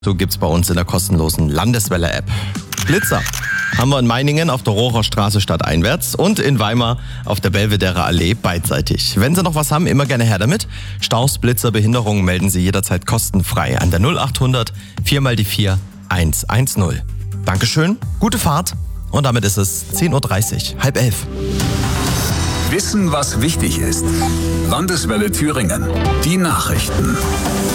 So gibt's bei uns in der kostenlosen Landeswelle-App. Blitzer haben wir in Meiningen auf der Rohrer Straße stadteinwärts und in Weimar auf der Belvederer Allee beidseitig. Wenn Sie noch was haben, immer gerne her damit. Staus, Blitzer, Behinderungen melden Sie jederzeit kostenfrei an der 0800 4 mal die 4 110. Dankeschön, gute Fahrt und damit ist es 10.30 Uhr, 10:30. Wissen, was wichtig ist. Landeswelle Thüringen. Die Nachrichten.